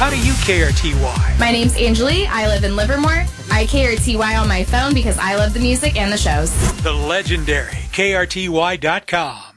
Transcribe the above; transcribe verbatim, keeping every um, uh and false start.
How do you K R T Y? My name's Angelie. I live in Livermore. I K R T Y on my phone because I love the music and the shows. The legendary K R T Y dot com.